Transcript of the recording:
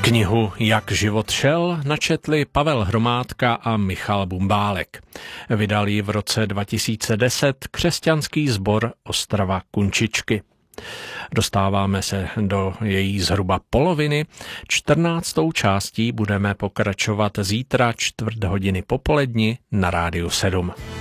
Knihu Jak život šel načetli Pavel Hromádka a Michal Bumbálek. Vydal ji v roce 2010 křesťanský sbor Ostrava Kunčičky. Dostáváme se do její zhruba poloviny. 14. částí budeme pokračovat zítra 4:15 popoledni na Rádiu 7.